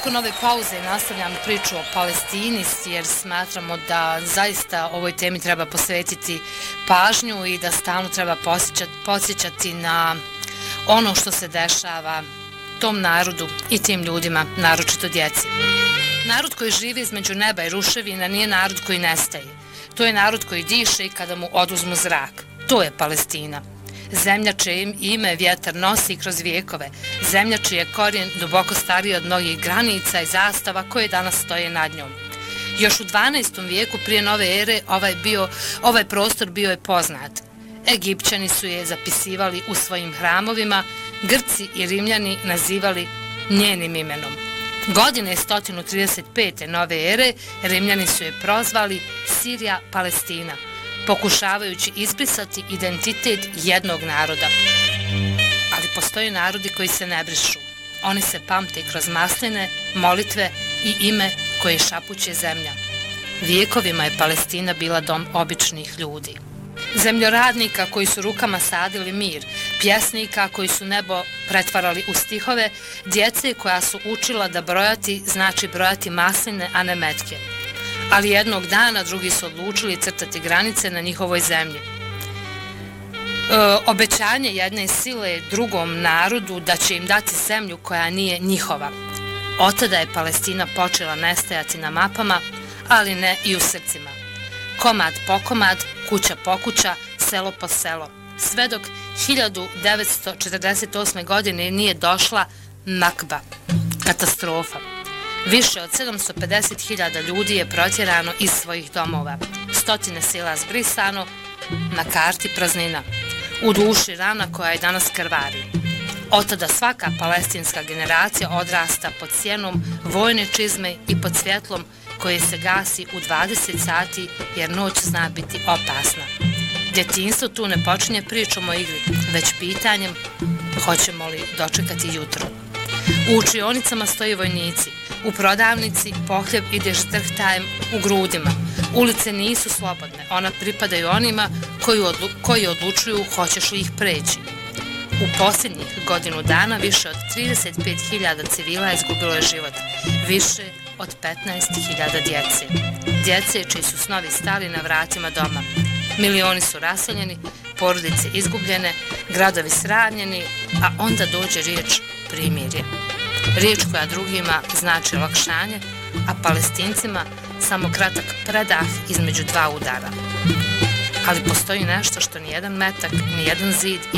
Nakon ove pauze nastavljamo priču o Palestini jer smatramo da zaista ovoj temi treba posvetiti pažnju i da stalno treba podsjećati na ono što se dešava tom narodu i tim ljudima, naročito djeci. Narod koji živi između neba i ruševina nije narod koji nestaje. To je narod koji diše i kada mu oduzmu zrak. To je Palestina. Zemlja čije ime vjetar nosi kroz vijekove, zemlja čiji je korijen duboko stariji od mnogih granica i zastava koje danas stoje nad njom. Još u 12. vijeku prije nove ere ovaj prostor bio je poznat. Egipćani su je zapisivali u svojim hramovima, Grci i Rimljani nazivali njenim imenom. Godine 135. nove ere Rimljani su je prozvali Sirija Palestina, pokušavajući izbrisati identitet jednog naroda. Ali postoje narodi koji se ne brišu. Oni se pamte kroz masline, molitve i ime koje šapuće zemlja. Vijekovima je Palestina bila dom običnih ljudi. Zemljoradnika koji su rukama sadili mir, pjesnika koji su nebo pretvarali u stihove, djece koja su učila da brojati znači brojati masline, a ne metke. Ali jednog dana drugi su odlučili crtati granice na njihovoj zemlji. Obećanje jedne sile drugom narodu da će im dati zemlju koja nije njihova. Od tada je Palestina počela nestajati na mapama, ali ne i u srcima. Komad po komad, kuća po kuća, selo po selo. Sve dok 1948. godine nije došla Nakba, katastrofa. Više od 750.000 ljudi je protjerano iz svojih domova. Stotine sela zbrisano, na karti praznina. U duši rana koja je danas krvari. Od tada svaka palestinska generacija odrasta pod sjenom vojne čizme i pod svjetlom koje se gasi u 20 sati jer noć zna biti opasna. Djetinjstvo tu ne počinje pričom o igri, već pitanjem hoćemo li dočekati jutro. U učionicama stoji vojnici, u prodavnici pohljeb ide žtrhtajem u grudima. Ulice nisu slobodne, ona pripadaju onima koji odlučuju hoćeš li ih preći. U posljednjih godinu dana više od 35.000 civila je izgubilo je život, više od 15.000 djece. Djece čiji su snovi stali na vratima doma. Milioni su raseljeni, porodice izgubljene, gradovi sravnjeni, a onda dođe riječ primirje. Riječ koja drugima znači olakšanje, a Palestincima samo kratak predah između dva udara. Ali postoji nešto što nijedan metak, nijedan zid